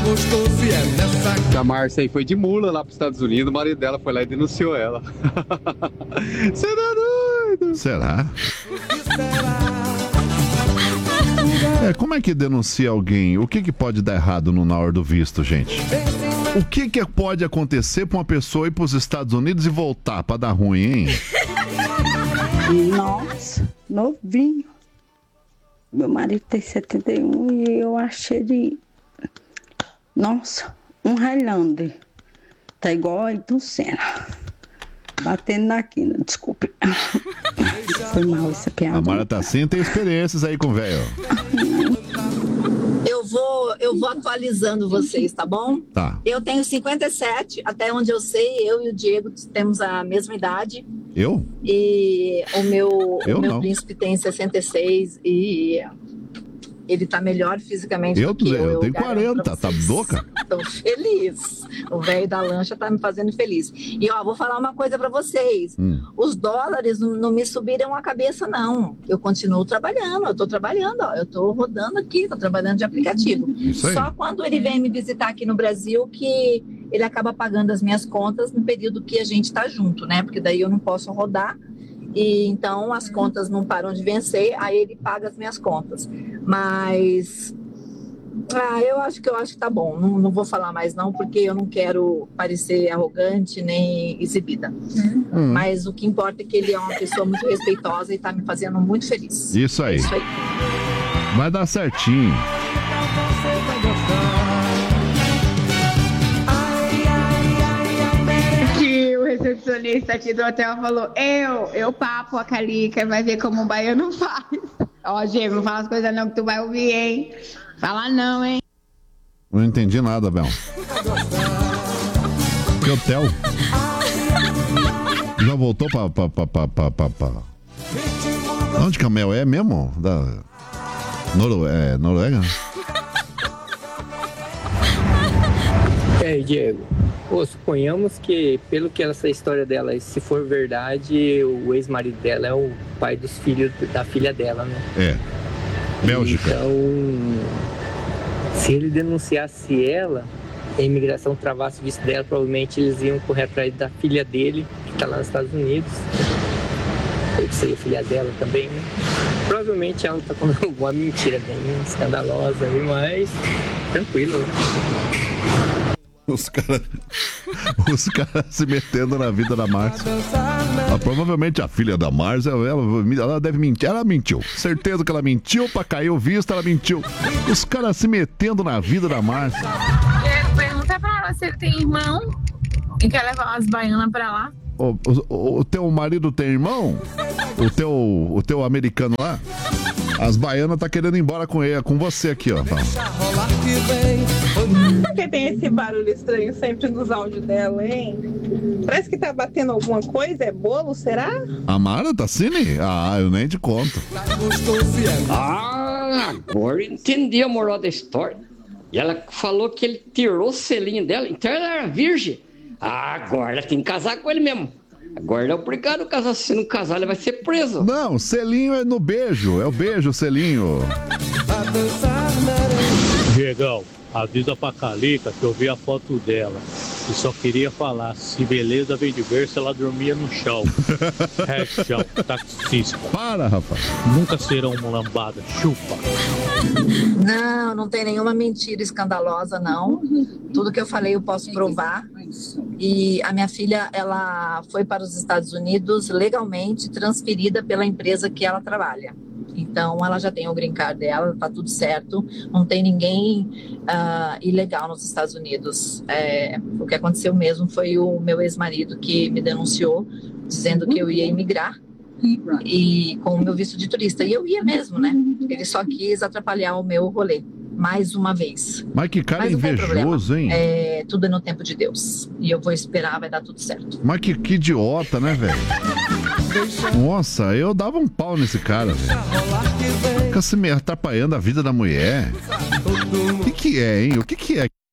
A Márcia aí foi de mula lá pros Estados Unidos, o marido dela foi lá e denunciou ela. Você tá doido? Será? Como é que denuncia alguém? O que pode dar errado na hora do visto, gente? O que pode acontecer pra uma pessoa ir pros Estados Unidos e voltar pra dar ruim, hein? Nossa, novinho. Meu marido tem 71 e eu achei ele... Nossa, um Highlander. Tá igual a Ayrton Senna. Batendo na quina, desculpe. Foi mal essa piada. A Mara tá assim, tem experiências aí com o velho. Eu vou atualizando vocês, tá bom? Tá. Eu tenho 57, até onde eu sei, eu e o Diego temos a mesma idade. Eu? E o meu príncipe tem 66 e ele tá melhor fisicamente do que eu. Eu tenho 40, tá louca? Tô feliz. O velho da lancha tá me fazendo feliz. E vou falar uma coisa pra vocês. Os dólares não me subiram a cabeça, não. Eu continuo trabalhando, eu tô trabalhando, eu tô rodando aqui, tô trabalhando de aplicativo. Só quando ele vem me visitar aqui no Brasil que ele acaba pagando as minhas contas no período que a gente tá junto, né? Porque daí eu não posso rodar. E então as contas não param de vencer, aí ele paga as minhas contas. Mas eu acho que tá bom. Não vou falar mais não, porque eu não quero parecer arrogante nem exibida. Mas o que importa é que ele é uma pessoa muito respeitosa e tá me fazendo muito feliz. Isso aí. Vai dar certinho. O recepcionista aqui do hotel falou: eu papo a Calica, vai ver como o baiano faz. Diego, não fala as coisas não que tu vai ouvir, hein? Fala não, hein? Não entendi nada, Bel. Que hotel? Já voltou pra... Onde que a Mel é mesmo? Da Noruega? Diego, suponhamos que, pelo que essa história dela, se for verdade, o ex-marido dela é o pai dos filhos da filha dela, né? Bélgica. Então, se ele denunciasse ela, a imigração travasse o visto dela, provavelmente eles iam correr atrás da filha dele, que tá lá nos Estados Unidos. Ou que seria filha dela também, né? Provavelmente ela tá com alguma mentira bem escandalosa, mas tranquilo, né? Os caras se metendo na vida da Márcia. Provavelmente a filha da Márcia, ela deve mentir. Ela mentiu. Certeza que ela mentiu pra cair o visto, ela mentiu. Os caras se metendo na vida da Márcia. Pergunta pra ela se tem irmão e quer levar umas baianas pra lá. O teu marido tem irmão? O teu americano lá? As baianas tá querendo ir embora com ele, com você aqui, ó. Por que tem esse barulho estranho sempre nos áudios dela, hein? Parece que tá batendo alguma coisa, é bolo, será? A Mara tá assim? Eu nem te conto. Agora entendi a moral da história. E ela falou que ele tirou o selinho dela, então ela era virgem. Agora tem que casar com ele mesmo. Agora é obrigado a casar. Se não casar, ele vai ser preso. Não, selinho é no beijo. É o beijo, selinho. Diegão, avisa pra Calica que eu vi a foto dela. E só queria falar, se beleza vem de berço, ela dormia no chão. Chão, taxista. Para, rapaz. Nunca serão uma lambada, chupa. Não tem nenhuma mentira escandalosa, não. Tudo que eu falei eu posso provar. E a minha filha, ela foi para os Estados Unidos legalmente transferida pela empresa que ela trabalha. Então, ela já tem o green card dela, tá tudo certo. Não tem ninguém ilegal nos Estados Unidos. O que aconteceu mesmo foi o meu ex-marido que me denunciou, dizendo que eu ia imigrar e com o meu visto de turista. E eu ia mesmo, né? Ele só quis atrapalhar o meu rolê. Mais uma vez. Mas que cara invejoso, hein? Tudo é no tempo de Deus. E eu vou esperar, vai dar tudo certo. Mas que idiota, né, velho? Nossa, eu dava um pau nesse cara, velho. Fica se me atrapalhando a vida da mulher. O que é, hein? O que é?